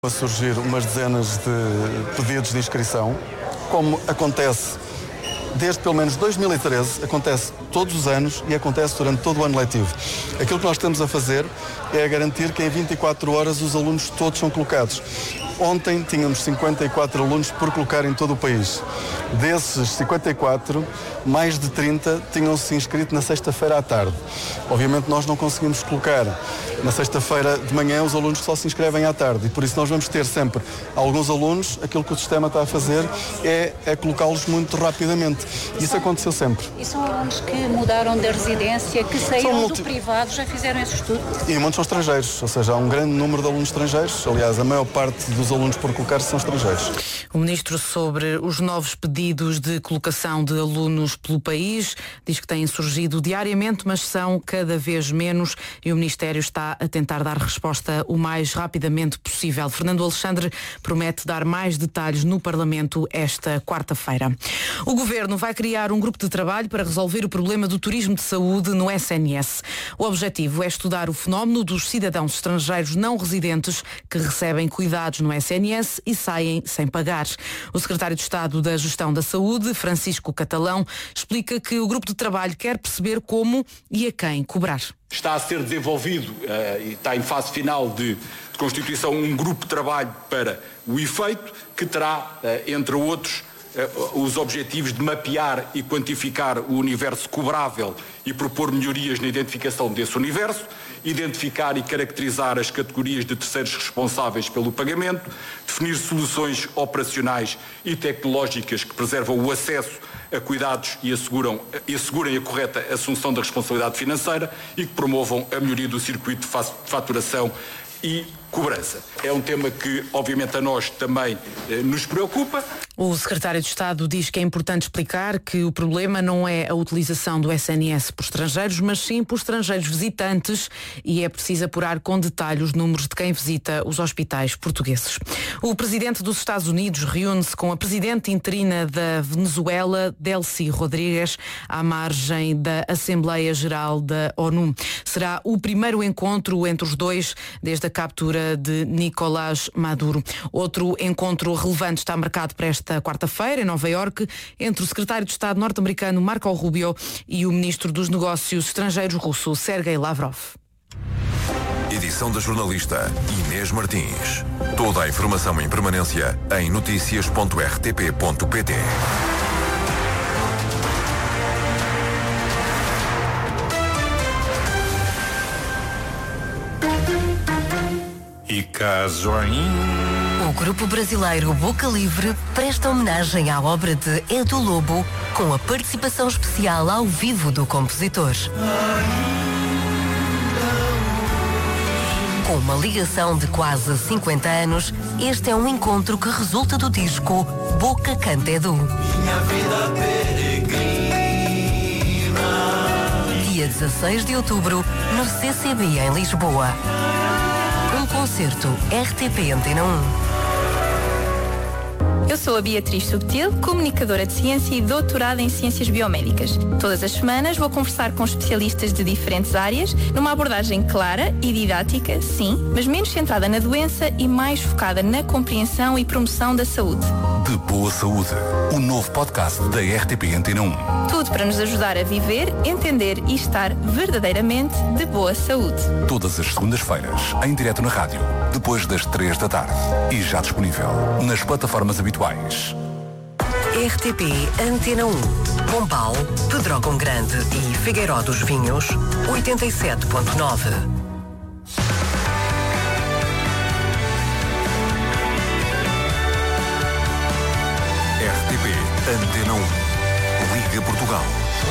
A surgir umas dezenas de pedidos de inscrição, como acontece desde pelo menos 2013, acontece todos os anos e acontece durante todo o ano letivo. Aquilo que nós estamos a fazer é garantir que em 24 horas os alunos todos são colocados. Ontem tínhamos 54 alunos por colocar em todo o país. Desses 54, mais de 30 tinham-se inscrito na sexta-feira à tarde. Obviamente nós não conseguimos colocar na sexta-feira de manhã os alunos que só se inscrevem à tarde e por isso nós vamos ter sempre alguns alunos, aquilo que o sistema está a fazer é colocá-los muito rapidamente. Isso aconteceu sempre. E são alunos que mudaram de residência, que saíram do privado, já fizeram esse estudo? E muitos são estrangeiros, ou seja, há um grande número de alunos estrangeiros. Aliás, a maior parte dos alunos por colocar são estrangeiros. O Ministro, sobre os novos pedidos de colocação de alunos pelo país, diz que têm surgido diariamente, mas são cada vez menos e o Ministério está a tentar dar resposta o mais rapidamente possível. Fernando Alexandre promete dar mais detalhes no Parlamento esta quarta-feira. O Governo vai criar um grupo de trabalho para resolver o problema do turismo de saúde no SNS. O objetivo é estudar o fenómeno dos cidadãos estrangeiros não residentes que recebem cuidados no SNS e saem sem pagar. O secretário de Estado da Gestão da Saúde, Francisco Catalão, explica que o grupo de trabalho quer perceber como e a quem cobrar. Está a ser desenvolvido e está em fase final de constituição um grupo de trabalho para o efeito que terá, entre outros, os objetivos de mapear e quantificar o universo cobrável e propor melhorias na identificação desse universo, identificar e caracterizar as categorias de terceiros responsáveis pelo pagamento, definir soluções operacionais e tecnológicas que preservam o acesso a cuidados e assegurem a correta assunção da responsabilidade financeira e que promovam a melhoria do circuito de faturação e cobrança. É um tema que, obviamente, a nós também nos preocupa. O secretário de Estado diz que é importante explicar que o problema não é a utilização do SNS por estrangeiros, mas sim por estrangeiros visitantes e é preciso apurar com detalhe os números de quem visita os hospitais portugueses. O presidente dos Estados Unidos reúne-se com a presidente interina da Venezuela, Delcy Rodrigues, à margem da Assembleia Geral da ONU. Será o primeiro encontro entre os dois desde a captura de Nicolás Maduro. Outro encontro relevante está marcado para esta quarta-feira, em Nova Iorque, entre o secretário de Estado norte-americano Marco Rubio e o ministro dos Negócios Estrangeiros russo, Sergei Lavrov. Edição da jornalista Inês Martins. Toda a informação em permanência em noticias.rtp.pt. E caso ainda... O grupo brasileiro Boca Livre presta homenagem à obra de Edu Lobo com a participação especial ao vivo do compositor. Com uma ligação de quase 50 anos, este é um encontro que resulta do disco Boca Canta Edu. Dia 16 de outubro, no CCB em Lisboa. Um concerto RTP Antena 1. Eu sou a Beatriz Subtil, comunicadora de ciência e doutorada em ciências biomédicas. Todas as semanas vou conversar com especialistas de diferentes áreas, numa abordagem clara e didática, sim, mas menos centrada na doença e mais focada na compreensão e promoção da saúde. De Boa Saúde, o novo podcast da RTP Antena 1. Tudo para nos ajudar a viver, entender e estar verdadeiramente de boa saúde. Todas as segundas-feiras, em direto na rádio, depois das 3 da tarde. E já disponível nas plataformas habituais. RTP Antena 1. Pombal, Pedrógão Grande e Figueiró dos Vinhos, 87.9. RTP Antena 1. Liga Portugal.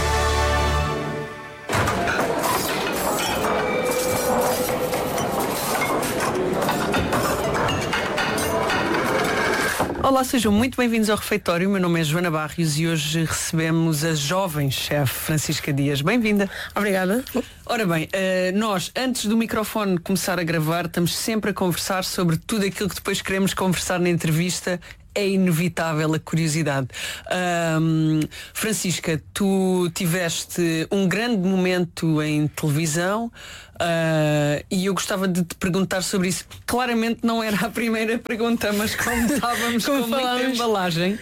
Olá, sejam muito bem-vindos ao refeitório. O meu nome é Joana Barrios e hoje recebemos a jovem chefe Francisca Dias. Bem-vinda. Obrigada. Ora bem, nós, antes do microfone começar a gravar, estamos sempre a conversar sobre tudo aquilo que depois queremos conversar na entrevista. é inevitável a curiosidade. Francisca, tu tiveste um grande momento em televisão e eu gostava de te perguntar sobre isso. Claramente não era a primeira pergunta, mas como estávamos com muita embalagem.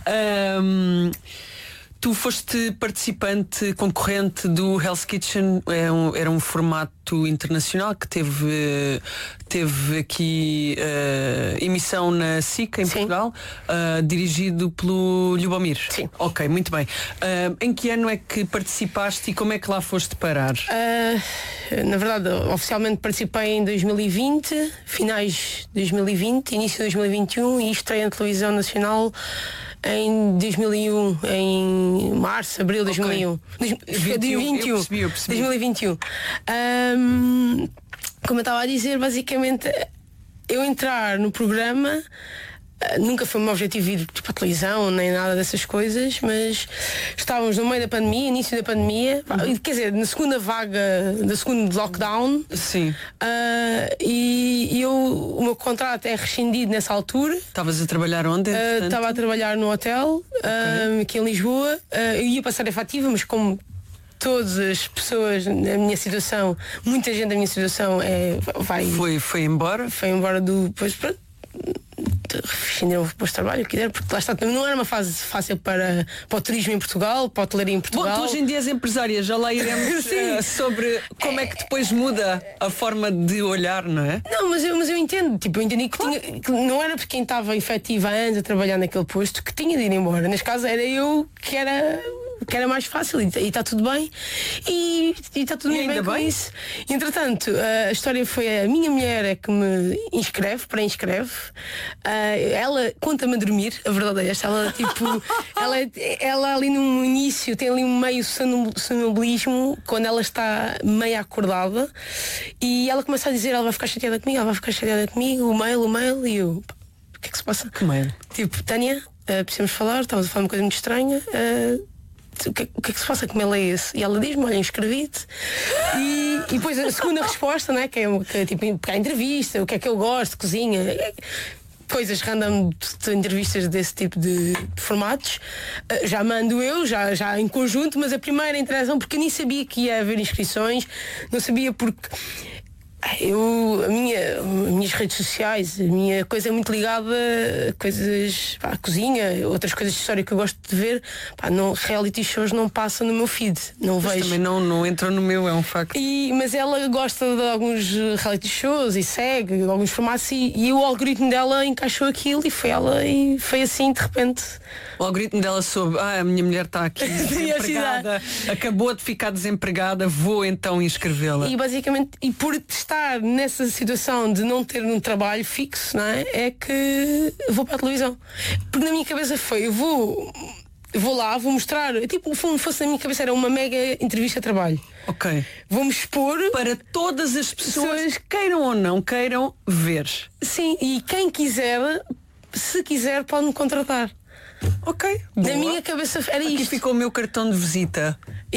Tu foste participante, concorrente do Hell's Kitchen, era um formato internacional que teve aqui emissão na SIC em Portugal, dirigido pelo Lubomir. Sim. Ok, muito bem. Em que ano é que participaste e como é que lá foste parar? Na verdade, oficialmente participei em 2020, finais de 2020, início de 2021 e estreia na televisão nacional em 2001, em março, abril de 2001. 2021. Eu percebi. 2021. Como eu estava a dizer, basicamente, eu entrar no programa nunca foi o meu objetivo ir para a televisão, nem nada dessas coisas, mas estávamos no meio da pandemia, início da pandemia, quer dizer, na segunda vaga, do segundo lockdown. Sim. E o meu contrato é rescindido nessa altura. Estavas a trabalhar onde? Estava a trabalhar no hotel, aqui em Lisboa. Eu ia passar efetiva, mas como todas as pessoas na minha situação, muita gente da minha situação foi embora? Foi embora depois rescindiram o posto de trabalho, porque lá está, não era uma fase fácil para o turismo em Portugal, para a hotelaria em Portugal. Bom, tu hoje em dia és empresária, já lá iremos sobre como é que depois muda a forma de olhar, não é? Não, mas eu entendo, eu entendi que não era porque quem estava efetiva antes a trabalhar naquele posto que tinha de ir embora. Neste caso era eu que era mais fácil e está tudo bem e está tudo bem com isso. Entretanto, a história foi a minha mulher é que me pré-inscreve. Ela conta-me a dormir, a verdade é esta. Ela ali no início tem ali um meio sonambulismo quando ela está meio acordada e ela começa a dizer, ela vai ficar chateada comigo, o mail e eu, o que é que se passa? Que mail? Tânia, precisamos falar, estamos a falar uma coisa muito estranha. O que é que se passa? Que mail é esse? E ela diz-me, olha, inscrevi-te. E depois a segunda resposta, né, que é tipo, porque há entrevista, o que é que eu gosto, cozinha, coisas random de entrevistas desse tipo de formatos. Já mando eu, já em conjunto, mas a primeira interação, porque eu nem sabia que ia haver inscrições, não sabia porque as minhas redes sociais, a minha coisa é muito ligada a coisas, a cozinha, outras coisas de história que eu gosto de ver. Reality shows não passam no meu feed, não mas vejo. Também não entra no meu, é um facto. Mas ela gosta de alguns reality shows e segue alguns formatos e o algoritmo dela encaixou aquilo e foi assim de repente. O algoritmo dela soube, a minha mulher está aqui desempregada, acabou de ficar desempregada, vou então inscrevê-la. E basicamente, por estar nessa situação de não ter um trabalho fixo, não é? É que vou para a televisão. Porque na minha cabeça foi, eu vou lá, vou mostrar, tipo, fosse na minha cabeça era uma mega entrevista de trabalho. Ok. Vamos expor para todas as pessoas, queiram ou não queiram, ver. Sim, e quem quiser, se quiser, pode me contratar. Ok. Na minha cabeça era isto. Aqui ficou o meu cartão de visita.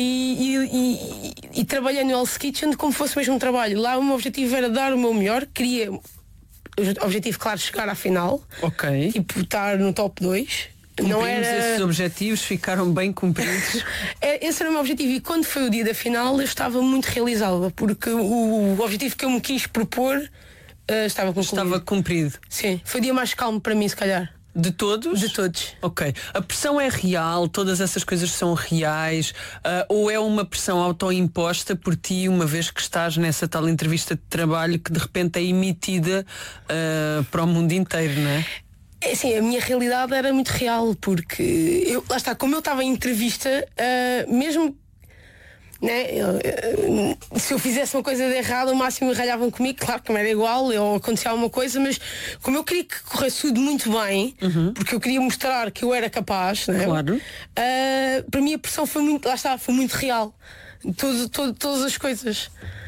E trabalhei no Hell's Kitchen como fosse mesmo um trabalho. Lá o meu objetivo era dar o meu melhor. Queria, o objetivo, claro, chegar à final. Ok. Tipo, estar no top 2. Não era... Esses objetivos ficaram bem cumpridos. Esse era o meu objetivo. E quando foi o dia da final eu estava muito realizada. Porque o objetivo que eu me quis propor estava concluído. Estava cumprido. Sim, foi o dia mais calmo para mim, se calhar. De todos? De todos. Ok. A pressão é real, todas essas coisas são reais, ou é uma pressão autoimposta por ti, uma vez que estás nessa tal entrevista de trabalho que de repente é emitida para o mundo inteiro, não é? Sim, a minha realidade era muito real, porque lá está, como eu estava em entrevista, mesmo, né, se eu fizesse uma coisa de errado, o máximo ralhavam comigo, claro que não era igual, ou acontecia alguma coisa, mas como eu queria que corresse tudo muito bem, porque eu queria mostrar que eu era capaz, né, claro. Para mim a pressão foi muito, lá está, foi muito real. Todas as coisas.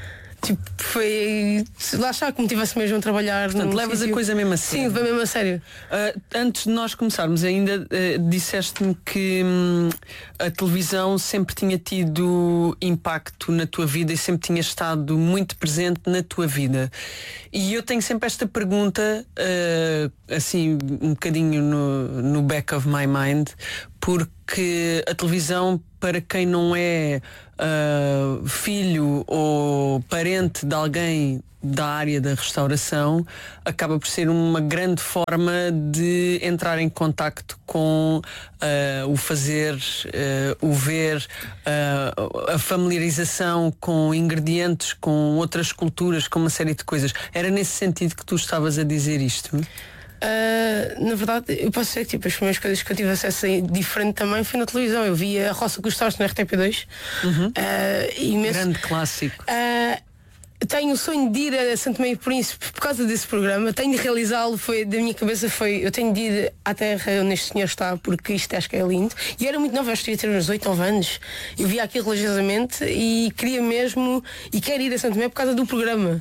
Tipo, foi. Lá está, que me tivesse mesmo a trabalhar. Portanto, levas a coisa mesmo a sério. Sim, levei mesmo a sério. Antes de nós começarmos, ainda disseste-me que a televisão sempre tinha tido impacto na tua vida e sempre tinha estado muito presente na tua vida. E eu tenho sempre esta pergunta, assim, um bocadinho no back of my mind, porque a televisão, para quem não é filho ou parente de alguém da área da restauração, acaba por ser uma grande forma de entrar em contacto com o fazer, o ver, a familiarização com ingredientes, com outras culturas, com uma série de coisas. Era nesse sentido que tu estavas a dizer isto? Na verdade, eu posso dizer que tipo, as primeiras coisas que eu tive acesso diferente também foi na televisão. Eu vi a Roça Gostaste na RTP2. Grande clássico. Tenho o sonho de ir a Santo Meio Príncipe por causa desse programa. Tenho de realizá-lo, foi da minha cabeça, eu tenho de ir à terra onde este senhor está, porque isto acho que é lindo. E era muito nova, eu devia ter uns 8 ou 9 anos. Eu via aquilo religiosamente e queria mesmo, e quero ir a Santo Meio por causa do programa.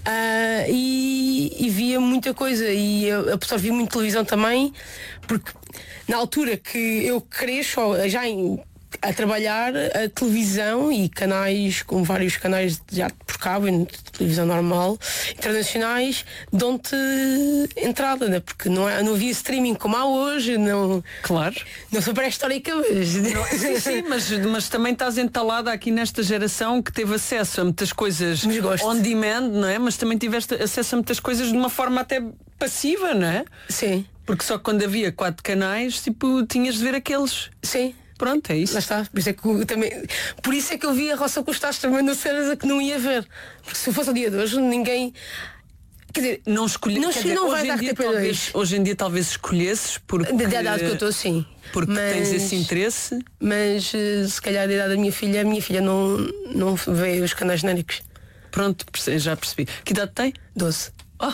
E via muita coisa e eu absorvi muito televisão também, porque na altura que eu cresço, já a trabalhar, a televisão e canais, com vários canais já por cabo, televisão normal, internacionais, dão-te entrada, né? Porque não havia streaming como há hoje, não. Claro. Não sou pré-histórica, mas. Sim, mas também estás entalada aqui nesta geração que teve acesso a muitas coisas on demand, não é? Mas também tiveste acesso a muitas coisas de uma forma até passiva, não é? Sim. Porque só quando havia 4 canais, tipo, tinhas de ver aqueles. Sim. Pronto, é isso. Lá está. Por isso é que eu vi a Roça Gostaste também na certeza que não ia ver. Porque se fosse o dia de hoje, ninguém. Quer dizer, não escolhi. Não vai dar RTP2. Hoje em dia talvez escolhesses porque. Da idade que eu estou, sim. Porque tens esse interesse. Mas se calhar da idade da minha filha não vê os canais genéricos. Pronto, já percebi. Que idade tem? 12.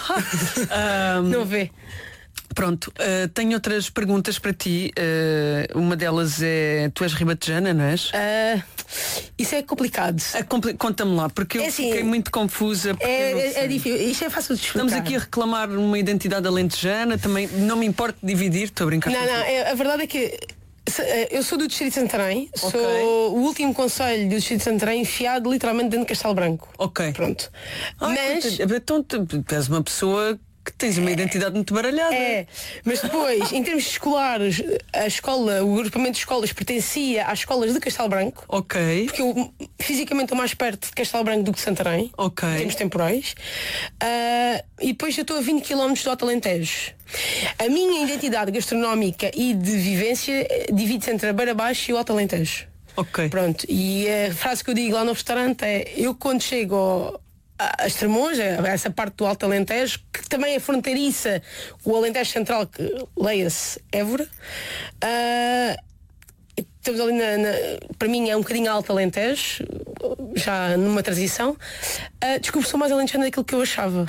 Não vê. Pronto, tenho outras perguntas para ti. Uma delas é, tu és ribatejana, não és? Isso é complicado. Conta-me lá, porque eu fiquei muito confusa. É difícil, isto é fácil de explicar. Estamos aqui a reclamar uma identidade alentejana, também não me importo dividir, estou a brincar. A verdade é que eu sou do Distrito de Santarém, sou o último concelho do Distrito de Santarém enfiado literalmente dentro de Castelo Branco. Ok. Pronto. Mas então tu és uma pessoa que tens uma identidade muito baralhada. Mas depois, em termos escolares, o agrupamento de escolas pertencia às escolas de Castelo Branco. Ok. Porque eu fisicamente estou mais perto de Castelo Branco do que de Santarém. Ok. Em termos temporais. E depois eu estou a 20 km do Alto Alentejo. A minha identidade gastronómica e de vivência divide-se entre a Beira Baixa e o Alto Alentejo. Ok. Pronto. E a frase que eu digo lá no restaurante é: eu quando chego a Estremoz, essa parte do Alto Alentejo, que também é fronteiriça, o Alentejo Central, que leia-se Évora, estamos ali para mim é um bocadinho Alto Alentejo, já numa transição, descubro que sou mais alentejana daquilo que eu achava.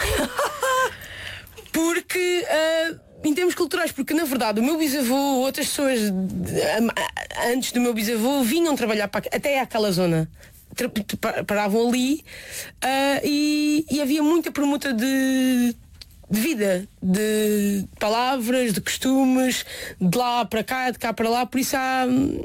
Porque em termos culturais, porque na verdade o meu bisavô, outras pessoas antes do meu bisavô vinham trabalhar até àquela zona. Paravam ali e havia muita permuta de vida, de palavras, de costumes, de lá para cá, de cá para lá. Por isso há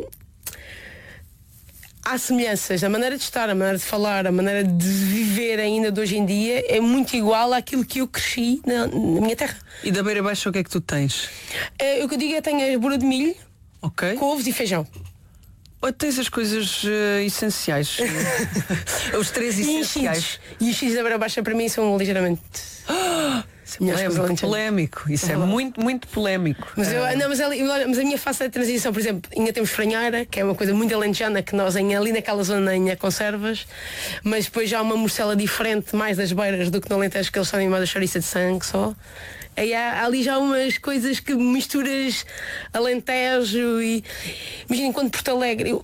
semelhanças. A maneira de estar, a maneira de falar, a maneira de viver ainda de hoje em dia é muito igual àquilo que eu cresci na minha terra. E da Beira Baixa o que é que tu tens? O que eu digo é que tenho a bura de milho, couves e feijão. Tens as coisas essenciais. Os 3 essenciais. E os X da Beira Baixa para mim são ligeiramente polémico. Isso é muito, muito polémico. Mas a minha fase de transição, por exemplo, ainda temos franheira, que é uma coisa muito alentejana, que nós ali naquela zona ainda conservas, mas depois já há uma morcela diferente mais das beiras do que no Alentejo, que eles chamam mais a chouriça de sangue só. Aí há ali já umas coisas que misturas Alentejo e... Imagina, enquanto Porto Alegre...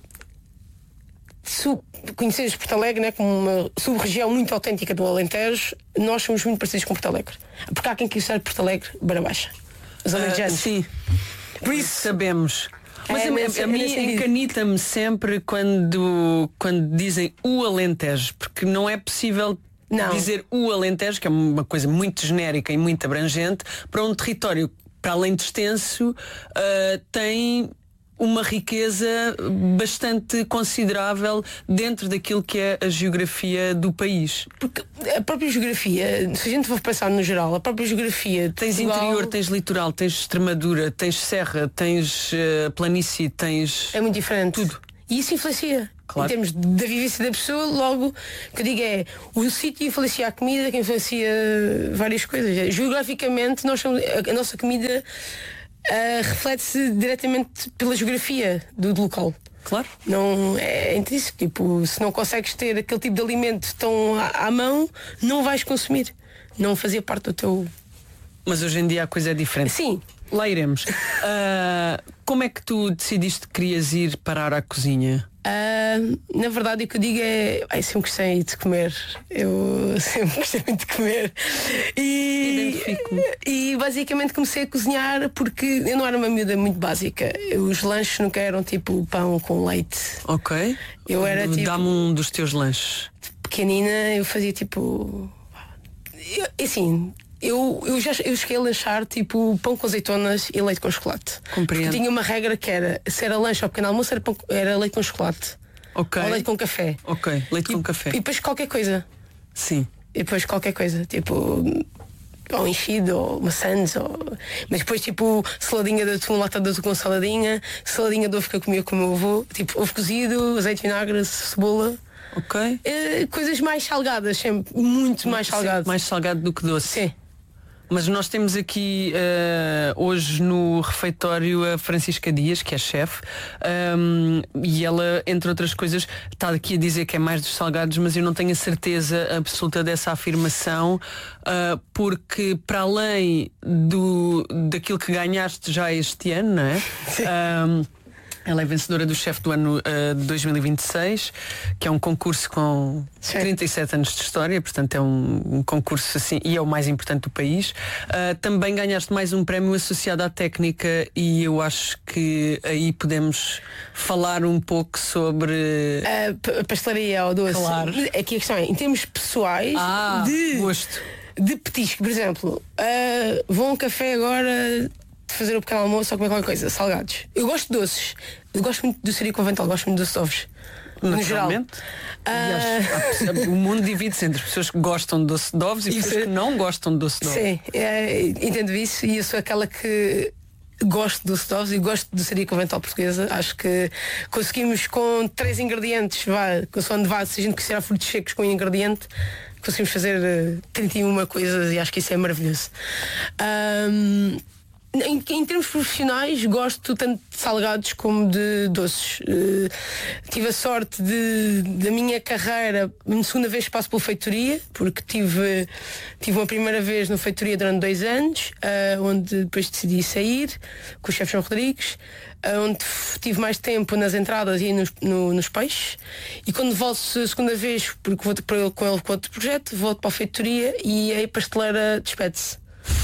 Conheces Porto Alegre, né, como uma sub-região muito autêntica do Alentejo, nós somos muito parecidos com Porto Alegre. Porque há quem quiser Porto Alegre, Beira Baixa. Os alentejanos. Sim. Por isso sabemos. Mas a mim encanita-me sempre quando dizem o Alentejo, porque não é possível dizer o Alentejo, que é uma coisa muito genérica e muito abrangente, para um território, para além de extenso, tem uma riqueza bastante considerável dentro daquilo que é a geografia do país. Porque a própria geografia, se a gente for pensar no geral, a própria geografia... Tens interior, tens litoral, tens Extremadura, tens serra, tens planície, tens... É muito diferente. Tudo. E isso influencia. Claro. Em termos da vivência da pessoa, logo, que eu digo o sítio influencia a comida, que influencia várias coisas. Geograficamente, a nossa comida... reflete-se diretamente pela geografia do local. Claro. Não é intrínseco. Tipo, se não consegues ter aquele tipo de alimento tão à mão, não vais consumir. Não fazia parte do teu... Mas hoje em dia a coisa é diferente. Sim. Lá iremos. Como é que tu decidiste que querias ir parar à cozinha? Na verdade, o que eu digo é sempre gostei de comer. Eu sempre gostei muito de comer. E basicamente comecei a cozinhar porque eu não era uma miúda muito básica. Os lanches nunca eram tipo pão com leite. Ok. Eu era tipo... Dá-me um dos teus lanches. Pequenina, eu fazia tipo... Eu cheguei a lanchar tipo pão com azeitonas e leite com chocolate. Compreendo. Porque tinha uma regra que era, se era lanche ou pequeno almoço, era leite com chocolate. Ok. Ou leite com café. Ok, leite com café. E depois qualquer coisa. Sim. E depois qualquer coisa, tipo ou enchido, ou maçãs, mas depois tipo saladinha de atum, lata de atum com saladinha, saladinha de ovo que eu comia com o meu avô, tipo ovo cozido, azeite, vinagre, cebola. Ok. Coisas mais salgadas, sempre muito mais salgado. Mais salgado do que doce. Sim. Mas nós temos aqui hoje no refeitório a Francisca Dias, que é chefe, e ela, entre outras coisas, está aqui a dizer que é mais dos salgados, mas eu não tenho a certeza absoluta dessa afirmação, porque para além daquilo que ganhaste já este ano, não é? Ela é vencedora do chefe do ano de 2026, que é um concurso com 37 anos de história, portanto é um concurso assim, e é o mais importante do país. Também ganhaste mais um prémio associado à técnica, e eu acho que aí podemos falar um pouco sobre a pastelaria ou doce. Claro. Aqui a questão é, em termos pessoais, de petisco, por exemplo, vou a um café agora fazer o pequeno almoço ou comer qualquer coisa, salgados. Eu gosto de doces. Eu gosto muito de doçaria conventual, gosto muito de doce de ovos. No geral. O mundo divide-se entre pessoas que gostam de doce de ovos e pessoas que não gostam de doce de ovos. Sim, entendo isso, e eu sou aquela que gosto de doce de ovos e gosto de doçaria conventual portuguesa. Acho que conseguimos com 3 ingredientes, se a gente considerar frutos secos com um ingrediente, conseguimos fazer 31 coisas, e acho que isso é maravilhoso. Em termos profissionais, gosto tanto de salgados como de doces. Tive a sorte da minha carreira, na segunda vez passo pela feitoria, porque tive uma primeira vez na feitoria durante 2 anos, onde depois decidi sair com o chefe João Rodrigues, onde tive mais tempo nas entradas e nos peixes, e quando volto a segunda vez, porque vou com ele com outro projeto, volto para a feitoria e a pasteleira despede-se.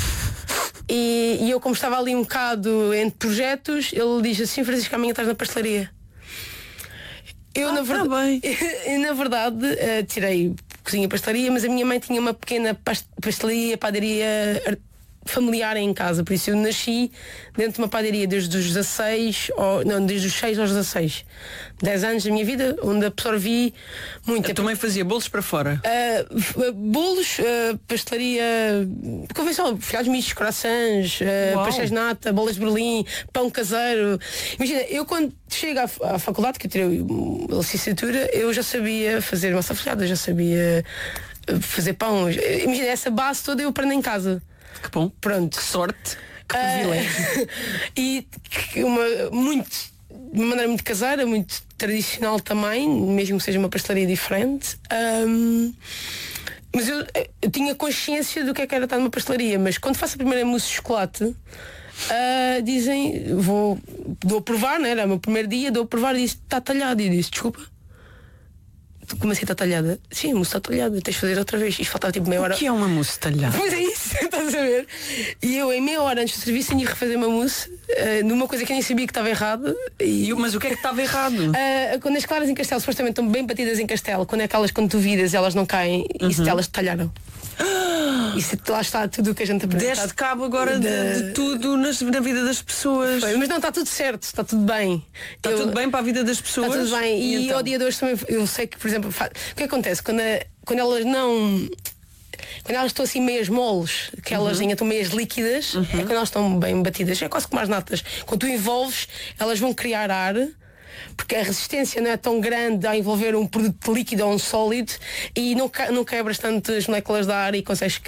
E eu, como estava ali um bocado entre projetos, ele diz assim: Francisco, amanhã estás na pastelaria. Eu na verdade tirei cozinha e pastelaria, mas a minha mãe tinha uma pequena pastelaria, padaria familiar em casa, por isso eu nasci dentro de uma padaria desde os 16, desde os 6 aos 16, 10 anos da minha vida, onde absorvi muito. A tua mãe fazia bolos para fora? Bolos, pastelaria convencional, folhados mistos, croissants, pastéis de nata, bolas de Berlim, pão caseiro. Imagina, eu quando chego à faculdade, que eu tirei a licenciatura, eu já sabia fazer massa folhada, já sabia fazer pão. Imagina, essa base toda eu aprendo em casa. Que bom. Pronto. Que sorte. Que privilégio. E de uma maneira muito caseira, muito tradicional também, mesmo que seja uma pastelaria diferente. Mas eu tinha consciência do que era estar numa pastelaria. Mas quando faço a primeira mousse de chocolate, dizem, dou a provar, né? Era o meu primeiro dia, dou a provar e disse: está talhado. E eu disse: desculpa. Como assim está talhada? Sim, a mousse está talhada, tens de fazer outra vez. Isto faltava tipo meia hora. O que é uma mousse talhada? Pois é isso, estás Estás a ver? E eu, em meia hora antes do serviço, tinha que refazer uma mousse numa coisa que eu nem sabia que estava errada. Mas o que é que estava errado? Quando as claras em castelo supostamente estão bem batidas em castelo, quando é aquelas quando tu viras elas não caem, isso elas detalharam. Isso lá está tudo o que a gente aprende. Deste cabo agora de tudo na vida das pessoas. Mas não, está tudo certo, está tudo bem. Está tudo bem para a vida das pessoas. Está tudo bem. E então? Ao dia de hoje também eu sei que, por exemplo, o que acontece quando elas não. Quando elas estão assim meias moles, que elas ainda estão meias líquidas, é quando elas estão bem batidas, é quase como as natas. Quando tu envolves, elas vão criar ar, porque a resistência não é tão grande a envolver um produto líquido ou um sólido, e não quebras tanto as moléculas de ar e consegues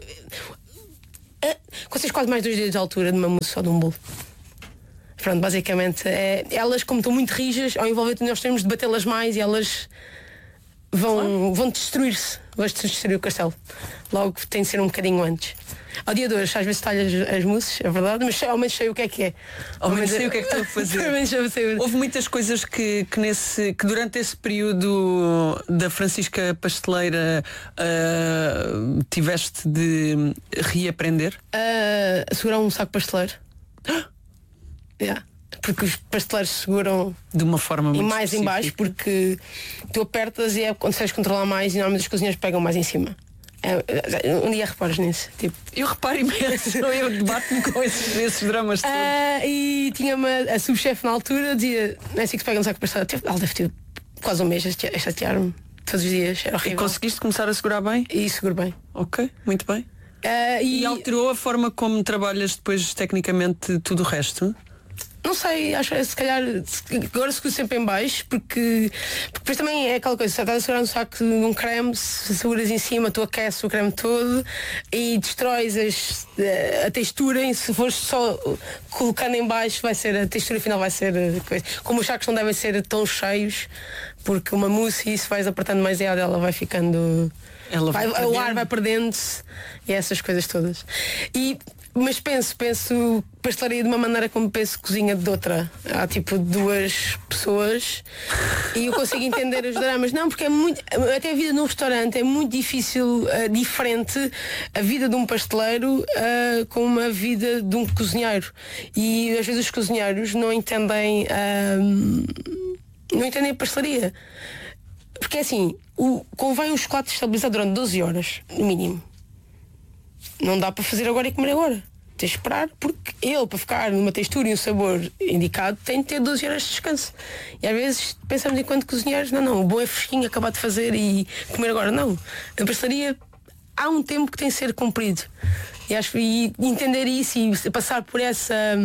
quase mais 2 dedos de altura de uma mousse ou de um bolo. Pronto, basicamente elas, como estão muito rijas, ao envolver nós temos de batê-las mais e elas vão destruir-se. Vais destruir o castelo. Logo tem de ser um bocadinho antes. Ao dia de hoje, às vezes talhas as mousses, é verdade, mas ao menos sei o que é. Ao menos sei o que é que estou a fazer. Houve muitas coisas que durante esse período da Francisca Pasteleira tiveste de reaprender? Segurar um saco pasteleiro. Yeah. Porque os pasteleiros seguram de uma forma muito mais em baixo, porque tu apertas e consegues controlar mais e normalmente os cozinheiros pegam mais em cima. Um dia reparas nisso, tipo. Eu reparo imenso. Eu debato-me com esses dramas todos. E tinha-me a subchefe na altura, dizia, não é assim que se pega um saco de pasteleiro. Ela deve ter quase um mês a chatear-me todos os dias, era horrível. E conseguiste começar a segurar bem? E seguro bem. Ok, muito bem. E alterou a forma como trabalhas depois tecnicamente tudo o resto? Não sei, acho que se calhar agora seguro sempre em baixo, porque depois também é aquela coisa, se estás a segurar um saco num creme, se seguras em cima, tu aqueces o creme todo e destróis a textura, e se fores só colocando em baixo, a textura final vai ser coisa. Como os sacos não devem ser tão cheios, porque uma mousse, e isso vais apertando mais a ela vai ficando. O ar vai perdendo-se e essas coisas todas. Mas penso pastelaria de uma maneira como penso cozinha de outra. Há tipo 2 pessoas e eu consigo entender os dramas. Não, porque até a vida num restaurante é muito difícil, diferente a vida de um pasteleiro com uma vida de um cozinheiro. E às vezes os cozinheiros não entendem a pastelaria. Porque assim, convém um chocolate estabilizado durante 12 horas, no mínimo. Não dá para fazer agora e comer agora. Tens de esperar, porque ele, para ficar numa textura e um sabor indicado, tem de ter 12 horas de descanso. E às vezes pensamos enquanto cozinheiros, não, o bom é fresquinho, acabar de fazer e comer agora. Não. Na pastelaria há um tempo que tem de ser cumprido. E entender isso e passar por essa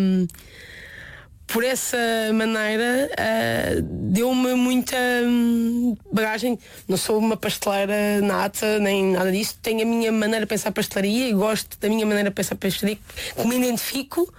maneira deu-me muita bagagem. Não sou uma pasteleira nata nem nada disso, tenho a minha maneira de pensar pastelaria e gosto da minha maneira de pensar pastelaria, que me identifico,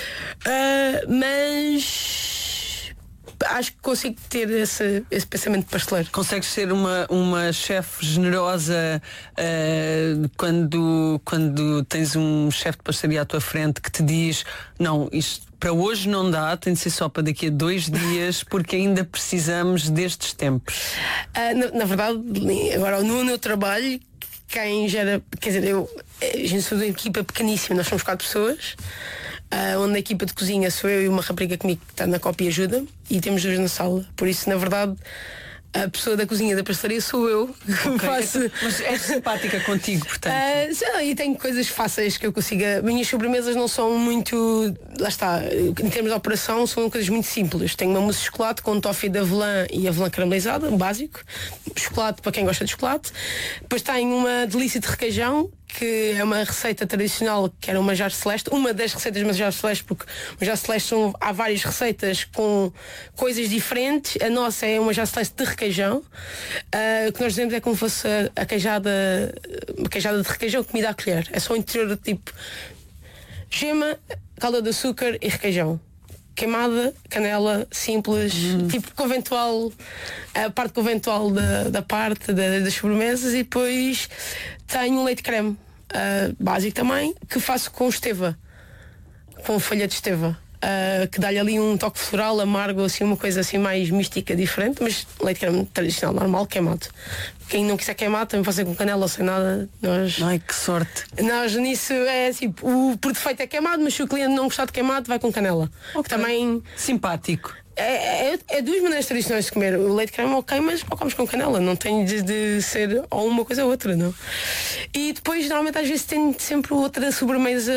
mas acho que consigo ter esse pensamento de pasteleiro. Consegues ser uma chefe generosa quando tens um chefe de pastelaria à tua frente que te diz, não, isto para hoje não dá, tem de ser só para daqui a 2 dias, porque ainda precisamos destes tempos. Na verdade, agora no meu trabalho, quem gera, quer dizer, a gente sou de uma equipa pequeníssima, nós somos 4 pessoas, onde a equipa de cozinha sou eu e uma rapariga comigo que está na copa e ajuda, e temos 2 na sala. Por isso, na verdade, a pessoa da cozinha da pastelaria sou eu. Okay. Faço... Mas és simpática contigo, portanto. E tenho coisas fáceis que eu consiga. Minhas sobremesas não são muito. Lá está, em termos de operação, são coisas muito simples. Tenho uma mousse de chocolate com toffee de avelã e avelã caramelizada, um básico. Chocolate para quem gosta de chocolate. Depois tenho uma delícia de requeijão, que é uma receita tradicional, que era uma Manjar Celeste, uma das receitas de Manjar Celeste, porque Manjar Celeste há várias receitas com coisas diferentes. A nossa é uma Manjar Celeste de requeijão, que nós dizemos é como se fosse uma queijada de requeijão que me dá a colher. É só o interior, tipo gema, calda de açúcar e requeijão. Queimada, canela, simples, tipo conventual, a parte conventual da parte das sobremesas. E depois tenho um leite creme básico também, que faço com esteva, com folha de esteva. que dá-lhe ali um toque floral, amargo, assim, uma coisa assim mais mística, diferente, mas leite creme tradicional, normal, queimado. Quem não quiser queimado também pode ser com canela ou sem nada. Ai, que sorte. Nós nisso é tipo, por defeito é queimado, mas se o cliente não gostar de queimado, vai com canela. Okay. Também simpático. É duas maneiras tradicionais de comer. O leite creme ok, mas ou comes com canela. Não tem de ser ou uma coisa ou outra, não? E depois, normalmente, às vezes tem sempre outra sobremesa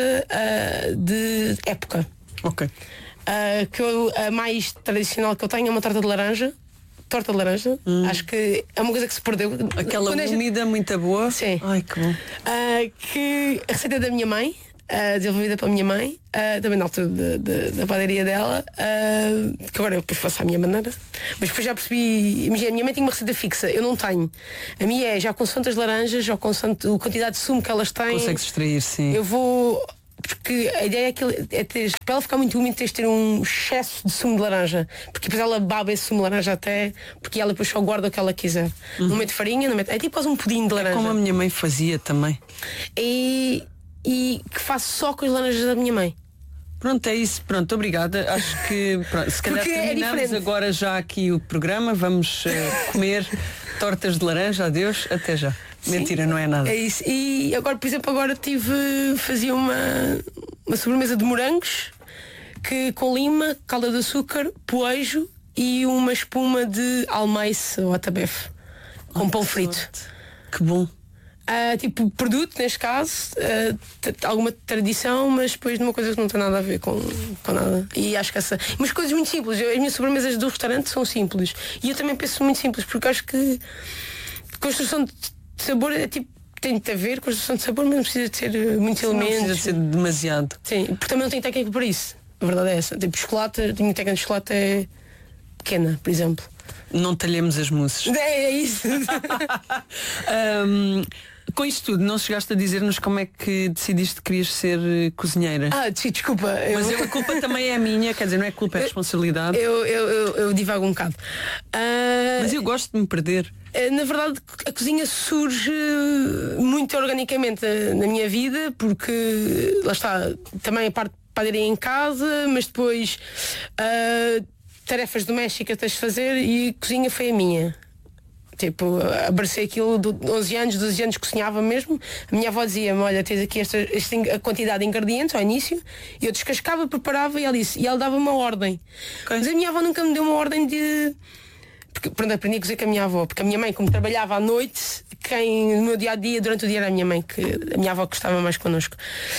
de época. Ok. A mais tradicional que eu tenho é uma torta de laranja. Acho que é uma coisa que se perdeu. Aquela comida muito boa. Sim. Ai, que bom. Que a receita da minha mãe, desenvolvida pela minha mãe, também na altura da padaria dela, que agora eu depois faço à minha maneira. Mas depois já percebi, imagina, a minha mãe tinha uma receita fixa, eu não tenho. A minha é já consoante as laranjas, já consoante a quantidade de sumo que elas têm. Consegues extrair, sim. Eu vou. Porque a ideia é ter, para ela ficar muito úmida, tens de ter um excesso de sumo de laranja. Porque depois ela baba esse sumo de laranja até, porque ela depois só guarda o que ela quiser. Não mete farinha, não mete. É tipo quase um pudim de laranja. Como a minha mãe fazia também. E que faço só com as laranjas da minha mãe. Pronto, é isso. Pronto, obrigada. Acho que se calhar terminamos agora já aqui o programa. Vamos comer tortas de laranja. Adeus, até já. Sim, mentira, não é nada. É isso. E agora, por exemplo, fazia uma sobremesa de morangos com lima, calda de açúcar, poejo e uma espuma de almeice ou atabefe com pão frito. Que bom. Tipo produto, neste caso, alguma tradição, mas depois de uma coisa que não tem nada a ver com nada. E acho que mas coisas muito simples. As minhas sobremesas do restaurante são simples. E eu também penso muito simples, porque acho que construção de sabor é tipo, tem de haver construção de sabor, mas não precisa de ser muitos elementos. Não precisa de ser demasiado. Sim, porque também não tenho técnica para isso. A verdade é essa. Tipo, chocolate, a minha técnica de chocolate é pequena, por exemplo. Não talhemos as mousses. É isso. Com isto tudo, não chegaste a dizer-nos como é que decidiste que querias ser cozinheira? Desculpa. Mas a culpa também é minha, quer dizer, não é culpa, é responsabilidade. Eu divago um bocado. Mas eu gosto de me perder. Na verdade, a cozinha surge muito organicamente na minha vida, porque lá está, também a parte de padaria em casa, mas depois tarefas domésticas tens de fazer e a cozinha foi a minha. Tipo, abracei aquilo de 11 anos, 12 anos, cozinhava mesmo. A minha avó dizia-me, olha, tens aqui a quantidade de ingredientes ao início. E eu descascava, preparava e ela dava uma ordem. Okay. Mas a minha avó nunca me deu uma ordem de... Porque, pronto, aprendi a cozer com a minha avó. Porque a minha mãe, como trabalhava à noite, no meu dia-a-dia, durante o dia era a minha mãe, que a minha avó que estava mais connosco.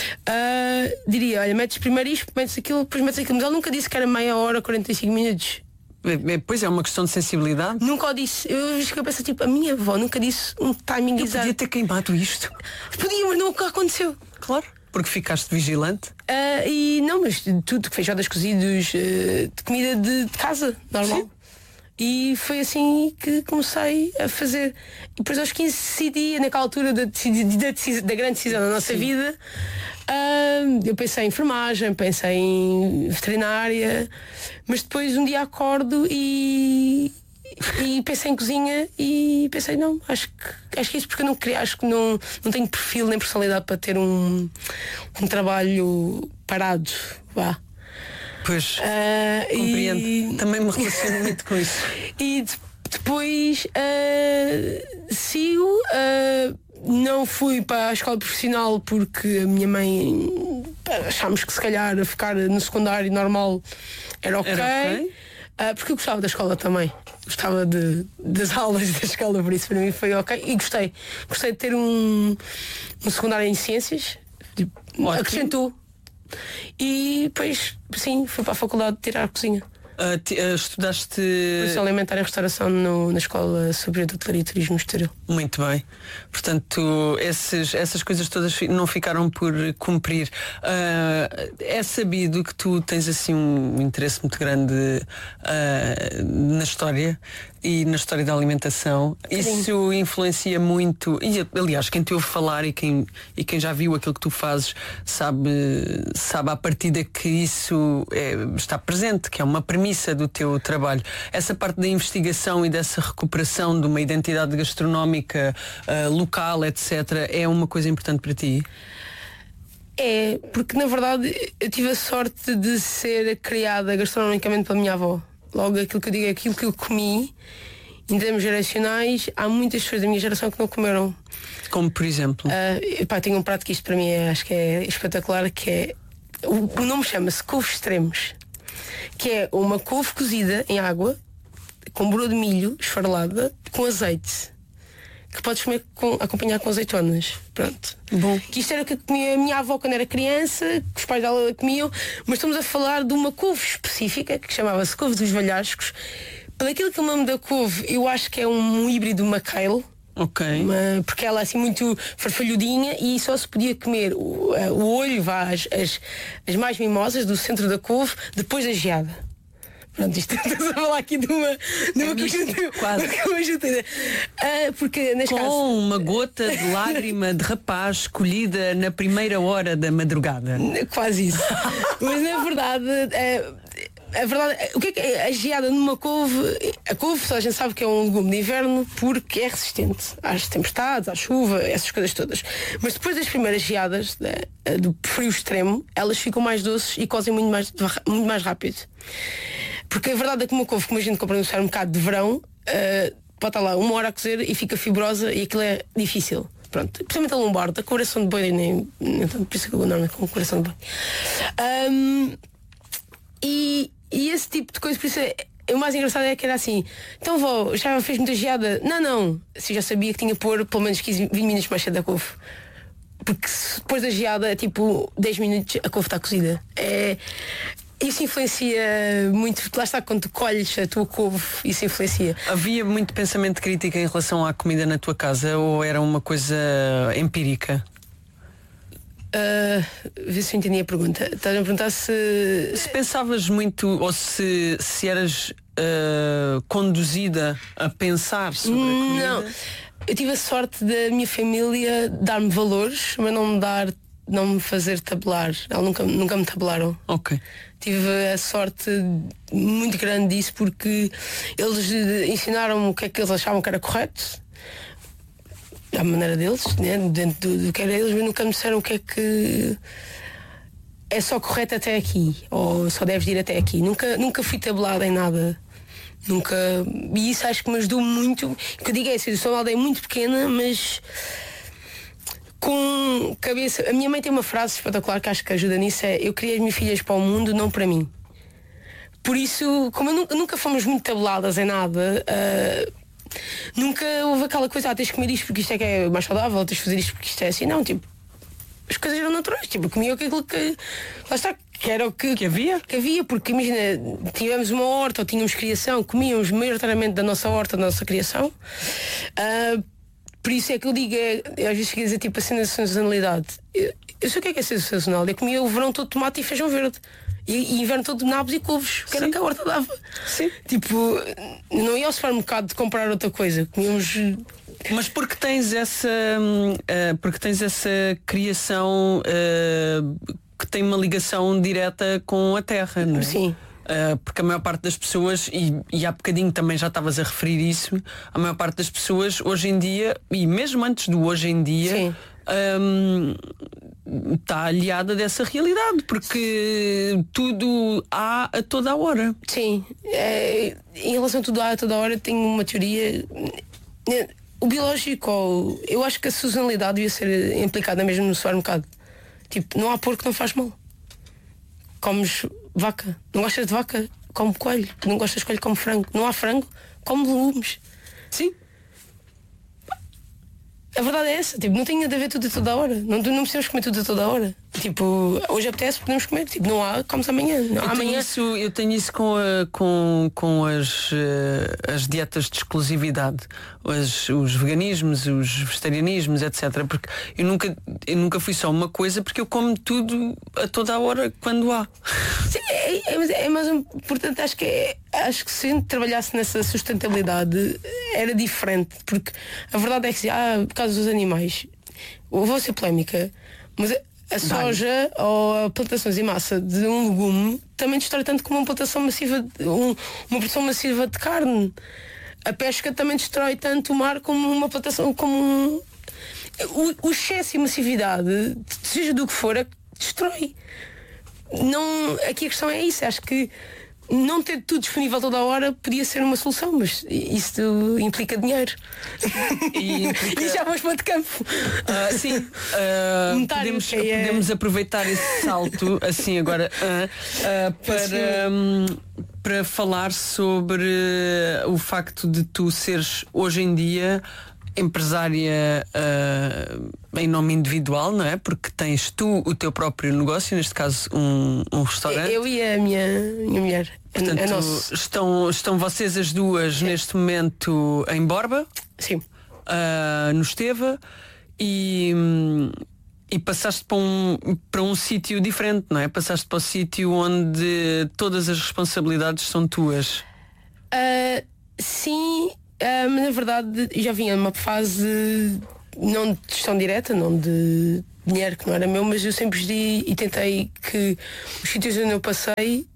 Diria, olha, metes primeiro isto, metes aquilo, depois metes aquilo. Mas ela nunca disse que era meia hora, 45 minutos. Pois é, uma questão de sensibilidade. Nunca o disse. Eu penso tipo, a minha avó nunca disse um timing exato. Podia ter queimado isto. Podia, mas nunca aconteceu. Claro, porque ficaste vigilante. E não, mas tudo, feijoadas cozidos, de comida de casa, normal. Sim. E foi assim que comecei a fazer. E depois aos 15 decidi, naquela altura da grande decisão da nossa vida, eu pensei em enfermagem, pensei em veterinária, mas depois um dia acordo e pensei em cozinha e pensei, não, acho que é isso, porque eu não queria, acho que não tenho perfil nem personalidade para ter um trabalho parado, vá. Pois, compreendo. Também me relaciono muito com isso. E depois sigo, não fui para a escola profissional porque a minha mãe achámos que se calhar ficar no secundário normal era ok. Porque eu gostava da escola também. Gostava das aulas da escola, por isso para mim foi ok. E gostei de ter um secundário em ciências. Acrescentou. E depois, sim, fui para a faculdade de tirar a cozinha. Estudaste Produção alimentar e restauração na Escola Superior de Hotelaria e Turismo Estoril. Muito bem. Portanto, essas coisas todas não ficaram por cumprir. É sabido que tu tens assim um interesse muito grande na história e na história da alimentação. Isso influencia muito. E aliás, quem te ouve falar e quem já viu aquilo que tu fazes sabe à partida que isso está presente, que é uma premissa do teu trabalho. Essa parte da investigação e dessa recuperação de uma identidade gastronómica local, etc., é uma coisa importante para ti? É, porque na verdade eu tive a sorte de ser criada gastronomicamente pela minha avó. Logo aquilo que eu digo, aquilo que eu comi, em termos geracionais, há muitas pessoas da minha geração que não comeram. Como por exemplo? Tenho um prato que isto para mim acho que é espetacular, que é, o nome chama-se couve extremos, que é uma couve cozida em água, com broa de milho esfarelada, com azeite, que podes comer acompanhar com azeitonas. Pronto. Bom. Que isto era o que comia a minha avó quando era criança, que os pais dela comiam, mas estamos a falar de uma couve específica, que chamava-se couve dos Valhascos. Pelo aquilo que é o nome da couve, eu acho que é um híbrido Macail. Ok. Porque ela é assim muito farfalhudinha e só se podia comer o olho, as mais mimosas do centro da couve, depois da geada. Pronto, isto estamos a falar aqui de uma quase. Porque neste caso, com uma gota de lágrima de rapaz escolhida na primeira hora da madrugada. Quase isso. Mas na verdade, a verdade, o que é a geada numa couve? A couve, só a gente sabe que é um legume de inverno porque é resistente às tempestades, à chuva, essas coisas todas. Mas depois das primeiras geadas, do frio extremo, elas ficam mais doces e cozem muito mais rápido. Porque a verdade é que uma couve, como a gente compra no supermercado de verão, pode estar lá 1 hora a cozer e fica fibrosa e aquilo é difícil. Pronto, principalmente a lombarda, coração de boi, nem por isso que eu normalmente com coração de boi. E esse tipo de coisa, por isso o mais engraçado é que era assim: então vó, já fez muita geada? Não, se já sabia que tinha que pôr pelo menos 15, 20 minutos mais cedo da couve. Porque depois da geada é tipo 10 minutos a couve está cozida. Isso influencia muito, porque lá está, quando tu colhes a tua couve, isso influencia. Havia muito pensamento crítico em relação à comida na tua casa ou era uma coisa empírica? Vê se eu entendi a pergunta. Estás a perguntar se pensavas muito ou se eras conduzida a pensar sobre a comida? Não, eu tive a sorte da minha família dar-me valores, mas não me fazer tabular. Eles nunca me tabularam. Ok. Tive a sorte muito grande disso porque eles ensinaram-me o que é que eles achavam que era correto, à maneira deles, né? Dentro do que era eles, mas nunca me disseram o que é que é só correto até aqui ou só deves ir até aqui. Nunca fui tabulada em nada. Nunca. E isso acho que me ajudou muito. O que eu digo é assim, eu sou uma aldeia muito pequena, mas com cabeça. A minha mãe tem uma frase espetacular que acho que ajuda nisso, é: eu criei as minhas filhas para o mundo, não para mim. Por isso, como nunca fomos muito tabuladas em nada, nunca houve aquela coisa: tens de comer isto porque isto é que é mais saudável, tens de fazer isto porque isto é assim. Não, tipo, as coisas eram naturais, tipo, comia aquilo que lá está, que era o que havia, porque imagina, tivemos uma horta ou tínhamos criação, comíamos maioritariamente da nossa horta, da nossa criação. Por isso é que eu digo, às vezes cheguei a dizer tipo a sazonalidade. Eu sei o que é ser sazonal. Eu comia o verão todo tomate e feijão verde. E inverno todo nabos e couves, que era o que a horta dava. Sim. Tipo, não ia ao supermercado de comprar outra coisa. Comíamos. Mas porque tens essa criação que tem uma ligação direta com a terra, não é? Sim. Porque a maior parte das pessoas, e há bocadinho também já estavas a referir isso, a maior parte das pessoas hoje em dia, e mesmo antes do hoje em dia, está aliada dessa realidade, porque tudo há a toda a hora. Sim, em relação a tudo há a toda a hora, tenho uma teoria. O biológico, eu acho que a sazonalidade devia ser implicada mesmo no supermercado. Tipo, não há porco que não faz mal. Comes vaca, não gostas de vaca, come coelho. Não gostas de coelho, come frango. Não há frango, come legumes. Sim. A verdade é essa, tipo, não tem nada a ver tudo a toda a hora. Não precisamos comer tudo a toda a hora. Tipo, hoje apetece, podemos comer. Tipo, não há, comes amanhã. Eu tenho isso com as dietas de exclusividade, os veganismos, os vegetarianismos, etc. Porque eu nunca fui só uma coisa, porque eu como tudo a toda a hora quando há. Sim, é mais importante, acho que se a gente trabalhasse nessa sustentabilidade era diferente, porque a verdade é que por causa dos animais, vou ser polémica, mas a soja ou a plantações em massa de um legume também destrói tanto como uma plantação massiva, uma produção massiva de carne. A pesca também destrói tanto o mar como uma plantação, o excesso e massividade, seja do que for, destrói. Não, aqui a questão é isso. Acho que não ter tudo disponível toda a hora podia ser uma solução, mas isso implica dinheiro. E já vamos para o campo. Sim, podemos aproveitar esse salto assim agora para falar sobre o facto de tu seres hoje em dia empresária em nome individual, não é? Porque tens tu o teu próprio negócio, neste caso um restaurante. Eu e a minha mulher. Portanto, estão vocês as duas neste momento em Borba? Sim. No Esteva e passaste para um sítio diferente, não é? Passaste para o sítio onde todas as responsabilidades são tuas. Sim. Mas na verdade já vinha numa fase não de gestão direta, não de dinheiro que não era meu, mas eu sempre pedi e tentei que os sítios onde eu passei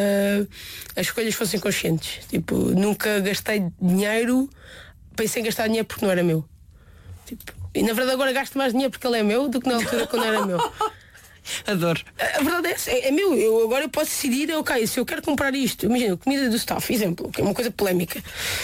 as escolhas fossem conscientes. Tipo, nunca gastei dinheiro, pensei em gastar dinheiro porque não era meu. Tipo, e na verdade agora gasto mais dinheiro porque ele é meu do que na altura quando era meu. Adoro. A verdade é essa, é meu. Agora eu posso decidir, ok, se eu quero comprar isto, imagina, comida do staff, exemplo, que é uma coisa polémica.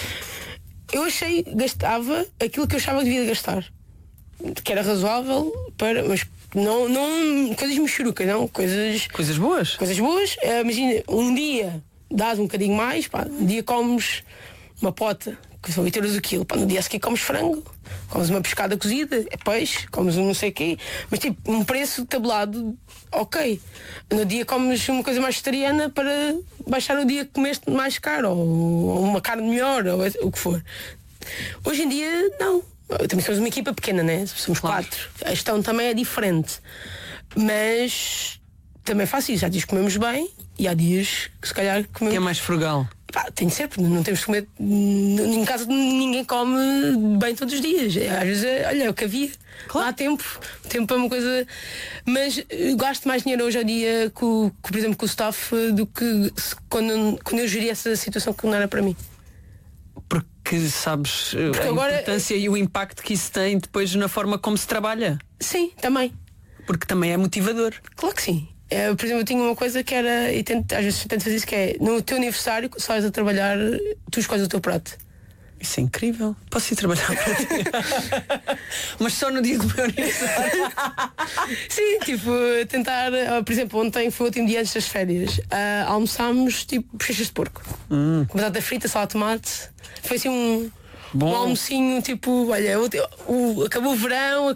Eu gastava aquilo que eu achava que devia gastar, que era razoável mas não coisas mexerucas, não, coisas boas. Imagina, um dia dás um bocadinho mais, um dia comes uma pota que são 8 euros o quilo, no dia a seguir comes frango, comes uma pescada cozida, é peixe, comes um não sei o quê, mas tipo, um preço tabelado, ok. No dia comes uma coisa mais vegetariana para baixar o dia que comeste mais caro, ou uma carne melhor, ou o que for. Hoje em dia, não. Também somos uma equipa pequena, né? Somos 4. A gestão também é diferente. Mas também faço isso. Há dias que comemos bem e há dias que se calhar comemos... Que é mais frugal. Tem de ser, porque não temos que comer. Em casa ninguém come bem todos os dias. Às vezes, olha, é o que havia. Claro. Há tempo é uma coisa. Mas gasto mais dinheiro hoje em dia por exemplo, com o staff do que quando eu geria essa situação que não era para mim. Porque sabes a importância e o impacto que isso tem depois na forma como se trabalha. Sim, também. Porque também é motivador. Claro que sim. Por exemplo, eu tinha uma coisa que era, e às vezes tento fazer isso, que é no teu aniversário, só és a trabalhar, tu escolhes o teu prato. Isso é incrível. Posso ir trabalhar para ti? Mas só no dia do meu aniversário. Sim, tipo, tentar, por exemplo, ontem foi o último dia antes das férias. Almoçámos tipo bochechas de porco. Com batata frita, salada de tomate. Foi assim um almocinho, tipo, olha, acabou o verão,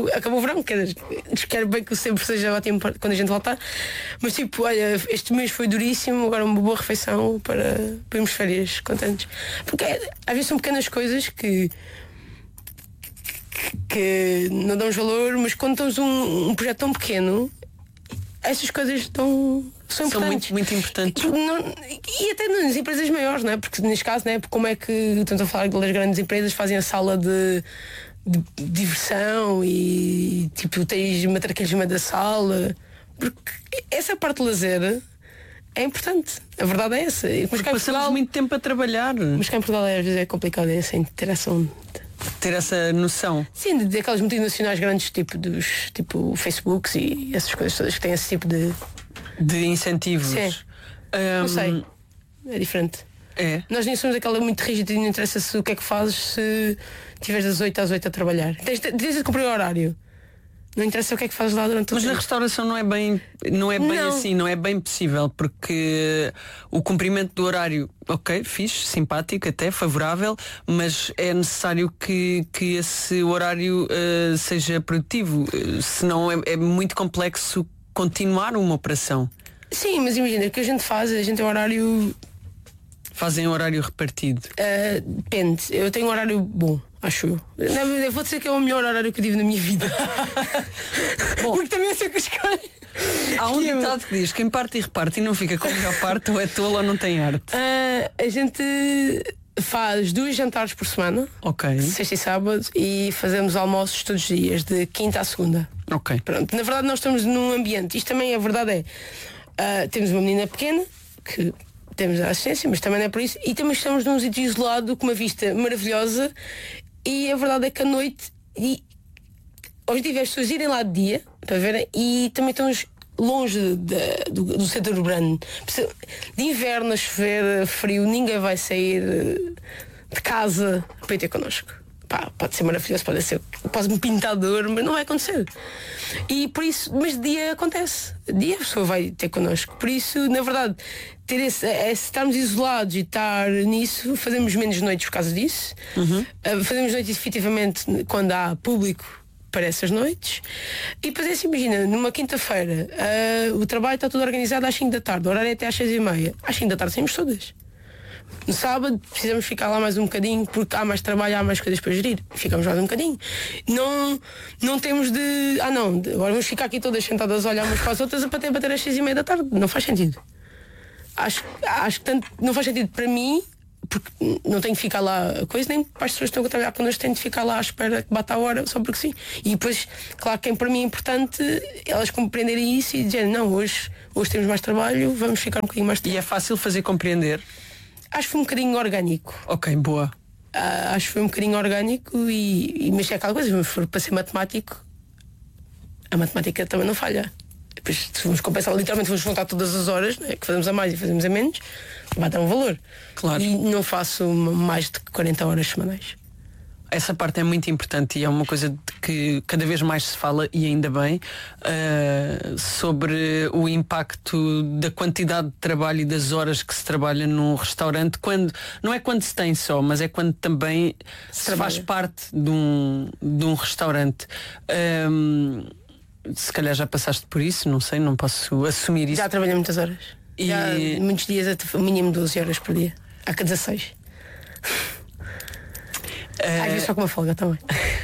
quero bem que o sempre seja ótimo quando a gente voltar. Mas tipo, olha, este mês foi duríssimo, agora uma boa refeição para irmos férias contentes. Porque às vezes são pequenas coisas que não damos valor, mas quando temos um projeto tão pequeno, essas coisas são muito, muito importantes. E até nas empresas maiores, não é? Porque neste caso, não é? Como é que estamos a falar das grandes empresas fazem a sala de diversão e tipo tens matraquilhos da sala, porque essa parte de lazer é importante. A verdade é essa. Mas passamos muito tempo a trabalhar. Mas cá em Portugal às vezes é complicado essa interação. Ter essa noção. Sim, daquelas multinacionais grandes, tipo Facebooks e essas coisas todas que têm esse tipo de incentivos. Sim. Não sei. É diferente. É. Nós nem somos aquela muito rígida e não interessa se o que é que fazes se estiveres das 8 às 8 a trabalhar. Tens de cumprir o horário. Não interessa o que é que fazes lá durante o Mas tempo. na restauração não é bem assim, não é bem possível, porque o cumprimento do horário, ok, fixe, simpático, até favorável, mas é necessário que esse horário seja produtivo, senão é muito complexo continuar uma operação. Sim, mas imagina, o que a gente faz, a gente tem horário... Fazem horário repartido? Depende, eu tenho um horário bom. Acho eu. Eu vou dizer que é o melhor horário que eu tive na minha vida. Bom, porque também sei que escolho. Há um ditado que diz: quem parte e reparte e não fica com a melhor parte ou é tolo ou não tem arte. A gente faz 2 jantares por semana, sexta e sábado, e fazemos almoços todos os dias, de quinta à segunda. Pronto. Na verdade nós estamos num ambiente, isto também a verdade temos uma menina pequena que temos a assistência, mas também não é por isso. E também estamos num sítio isolado com uma vista maravilhosa. E a verdade é que à noite, e hoje tive as pessoas irem lá de dia para verem, e também estão longe do centro urbano. De inverno a chover, frio, ninguém vai sair de casa para ir ter connosco. Pode ser maravilhoso, pode-me pintar de ouro, mas não vai acontecer. E por isso, mas de dia acontece. De dia a pessoa vai ter connosco. Por isso, na verdade, se estarmos isolados e estar nisso, fazemos menos noites por causa disso. Fazemos noites efetivamente quando há público para essas noites. E depois assim, imagina, numa quinta-feira, o trabalho está todo organizado às 5 da tarde, o horário é até às 6h30. Às 5 da tarde saímos todas. No sábado precisamos ficar lá mais um bocadinho porque há mais trabalho, há mais coisas para gerir. Ficamos mais um bocadinho. Não temos de... agora vamos ficar aqui todas sentadas a olhar umas para as outras para bater às 6h30 da tarde. Não faz sentido. Acho que tanto não faz sentido para mim, porque não tenho que ficar lá a coisa, nem para as pessoas que estão a trabalhar connosco têm de ficar lá à espera que bata a hora, só porque sim. E depois, claro que para mim é importante elas compreenderem isso e dizerem, não, hoje temos mais trabalho, vamos ficar um bocadinho mais tempo. E é fácil fazer compreender? Acho que foi um bocadinho orgânico. Ok, boa. Acho que foi um bocadinho orgânico mas é aquela coisa, se for para ser matemático, a matemática também não falha. Depois, se vamos compensar, literalmente vamos juntar todas as horas, né, que fazemos a mais e fazemos a menos, vai dar um valor. Claro. E não faço mais de 40 horas semanais. Essa parte é muito importante e é uma coisa de que cada vez mais se fala, e ainda bem, sobre o impacto da quantidade de trabalho e das horas que se trabalha num restaurante, não é quando se tem só, mas é quando também se faz parte de um restaurante. Se calhar já passaste por isso, não sei, não posso assumir isso. Já trabalhei muitas horas. Já muitos dias, o mínimo 12 horas por dia. Há que 16. Às vezes só com uma folga também.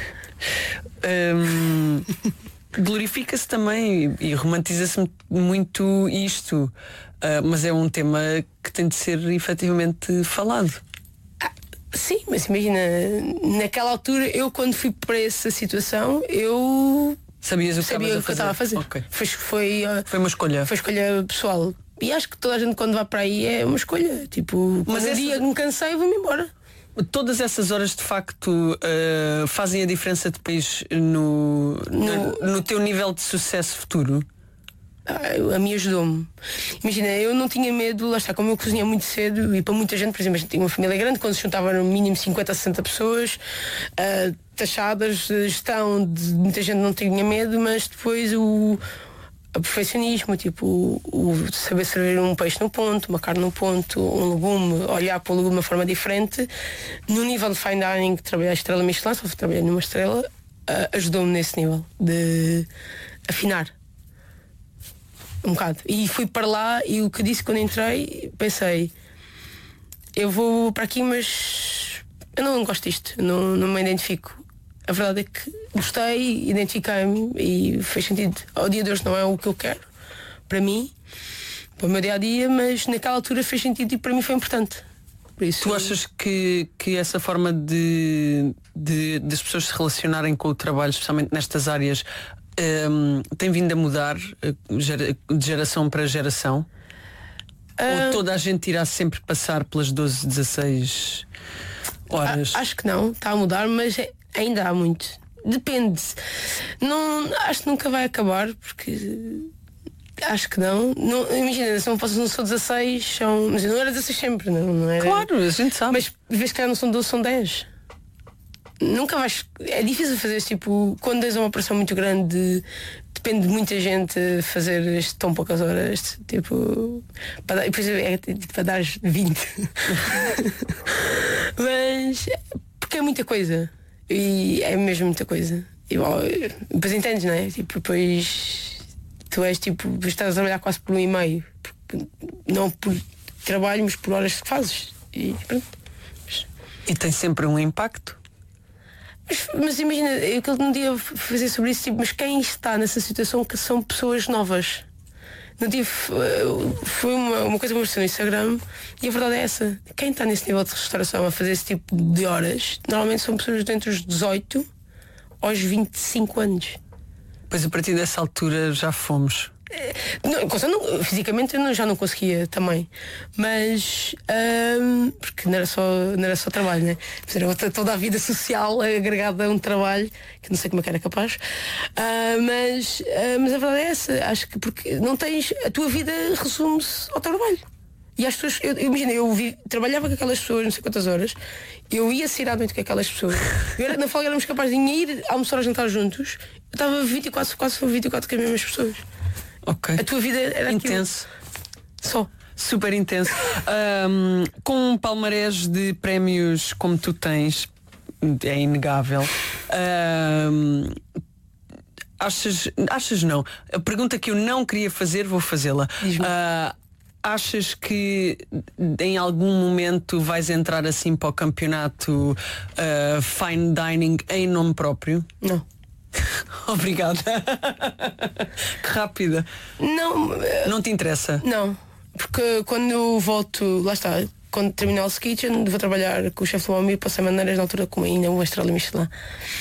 Glorifica-se também e romantiza-se muito isto, mas é um tema que tem de ser efetivamente falado. Sim, mas imagina, naquela altura, eu quando fui para essa situação, eu sabia o que eu estava a fazer. Okay. Foi uma escolha. Foi escolha pessoal. E acho que toda a gente quando vai para aí é uma escolha. Tipo, mas um dia me cansei, vou-me embora. Todas essas horas de facto fazem a diferença depois no teu nível de sucesso futuro? A mim ajudou-me. Imagina, eu não tinha medo, lá está, como eu cozinhei muito cedo e para muita gente, por exemplo, a gente tinha uma família grande, quando se juntava no mínimo 50 a 60 pessoas, taxadas, gestão, muita gente não tinha medo, mas depois o perfeccionismo, tipo o saber servir um peixe no ponto, uma carne no ponto, um legume, olhar para o legume de uma forma diferente. No nível de fine dining, trabalhar a estrela Michelin, só trabalhei numa estrela, ajudou-me nesse nível de afinar um bocado. E fui para lá e o que disse quando entrei, pensei, eu vou para aqui, mas eu não gosto disto, não me identifico. A verdade é que gostei, identifiquei-me e fez sentido. Ao dia de hoje não é o que eu quero para mim, para o meu dia-a-dia, mas naquela altura fez sentido e para mim foi importante. Por isso, tu achas que essa forma das pessoas se relacionarem com o trabalho, especialmente nestas áreas, tem vindo a mudar de geração para geração? Ou toda a gente irá sempre passar pelas 12, 16 horas? Acho que não, está a mudar, mas ainda há muito. Depende. Não, acho que nunca vai acabar, porque acho que não. Imagina, se não sou 16, mas eu não era 16 sempre, não era. Claro, a gente sabe. Mas vês que não são 12, são 10. Nunca vais. É difícil fazer tipo, quando tens uma operação muito grande, depende de muita gente fazer tão poucas horas, tipo, para depois para dar 20. Mas porque é muita coisa. E é mesmo muita coisa. E depois entendes, não é? Tipo, depois tu és tipo, estás a trabalhar quase por 1,5. Não por trabalho, mas por horas que fazes. E pronto. E tem sempre um impacto? Mas imagina, eu que um dia fazer sobre isso, tipo, mas quem está nessa situação que são pessoas novas? Não tive, foi uma coisa que eu mostrei no Instagram e a verdade é essa. Quem está nesse nível de restauração a fazer esse tipo de horas, normalmente são pessoas entre os 18 aos 25 anos. Pois a partir dessa altura já fomos. Fisicamente eu já não conseguia também. Mas porque não era só trabalho, né? Era toda a vida social agregada a um trabalho que não sei como é que era capaz. Mas a verdade é essa. Acho que porque não tens. A tua vida resume-se ao trabalho. E as pessoas, imagina, trabalhava com aquelas pessoas não sei quantas horas, eu ia sair à noite com aquelas pessoas, na folga éramos capazes de ir almoçar ou jantar juntos, eu estava 24 com as mesmas pessoas. Ok. A tua vida era intenso. Só. Super intenso. Com um palmarés de prémios como tu tens, é inegável. Achas não? A pergunta que eu não queria fazer, vou fazê-la. Achas que em algum momento vais entrar assim para o campeonato fine dining em nome próprio? Não. Obrigada. Que rápida. Não te interessa? Não. Porque quando eu volto, lá está, quando terminar o Hell's Kitchen, vou trabalhar com o chefe do Almir para ser maneiras na altura como ainda uma estrela Michelin.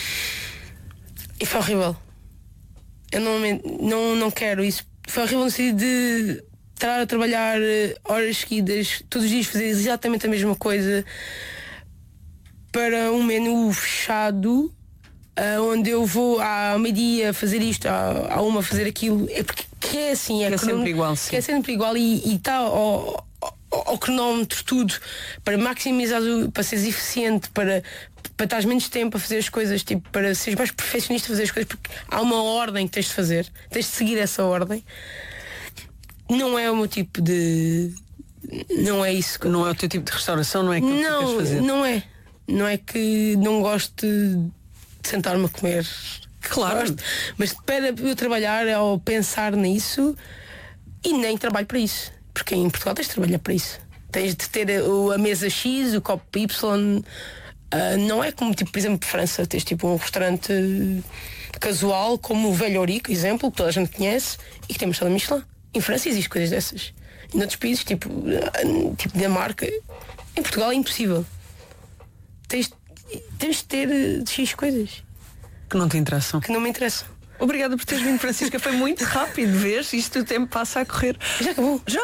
E foi horrível. Eu não quero isso. Foi horrível no sentido de estar a trabalhar horas seguidas, todos os dias fazer exatamente a mesma coisa para um menu fechado, onde eu vou ao meio-dia fazer isto, à uma fazer aquilo. É porque é assim, é sempre igual, sim. É sempre igual e está ao cronómetro tudo para maximizar, para seres eficiente, para estares menos tempo a fazer as coisas, tipo, para seres mais perfeccionista a fazer as coisas, porque há uma ordem que tens de fazer, tens de seguir essa ordem. Não é o meu tipo de... Não é isso que... Não é o teu tipo de restauração, não é aquilo que queres fazer? Não é. Não é que não gosto de sentar-me a comer. Claro. Gosto, mas para eu trabalhar ou pensar nisso, e nem trabalho para isso. Porque em Portugal tens de trabalhar para isso. Tens de ter a mesa X, o copo Y. Não é como, tipo, por exemplo, de França. Tens tipo um restaurante casual, como o Velho Ourique, exemplo, que toda a gente conhece, e que tem uma estrela Michelin. Em França existem coisas dessas. Em outros países, tipo Dinamarca, em Portugal é impossível. Tens de ter X coisas que não te interessam. Que não me interessam. Obrigada por teres vindo, Francisca. Foi muito rápido, vês? Isto o tempo passa a correr. Já acabou. Já!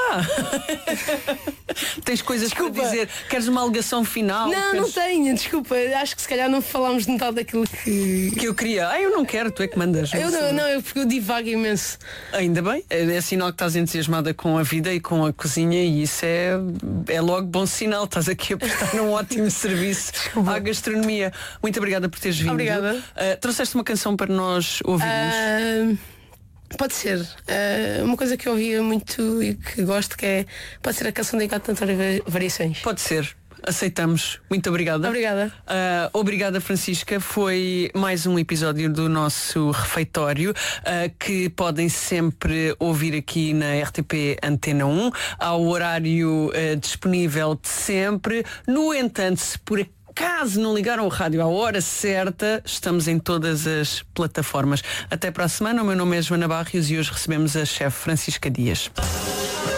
Tens coisas para dizer? Queres uma alegação final? Não tenho, desculpa. Acho que se calhar não falámos de metade daquilo que eu queria. Eu não quero, tu é que mandas. Porque eu divago imenso. Ainda bem, é sinal que estás entusiasmada com a vida e com a cozinha, e isso é logo bom sinal. Estás aqui a prestar um ótimo serviço à gastronomia. Muito obrigada por teres vindo. Obrigada. Trouxeste uma canção para nós ouvirmos? Pode ser. Uma coisa que eu ouvia muito e que gosto, pode ser a canção da Encanto António Variações. Pode ser. Aceitamos. Muito obrigada. Obrigada. Obrigada, Francisca. Foi mais um episódio do nosso refeitório, que podem sempre ouvir aqui na RTP Antena 1, ao horário disponível de sempre. No entanto, se por caso não ligaram o rádio à hora certa, estamos em todas as plataformas. Até para a semana. O meu nome é Joana Barrios e hoje recebemos a chefe Francisca Dias.